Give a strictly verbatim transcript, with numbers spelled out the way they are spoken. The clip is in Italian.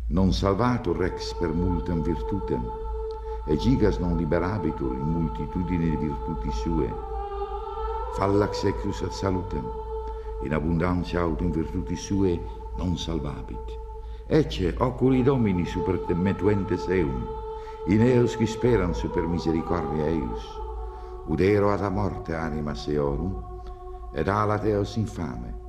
Non salvatur rex per multam virtutem, e gigas non liberabitur in multitudine di virtuti sue. Fallax ecus ad salutem, in abundantia aut in virtuti sue non salvabit. Ecce oculi domini super te metuentes eum, in eos qui speran super misericordia eius. Udero ad a morte anima seorum, ed alat eos infame,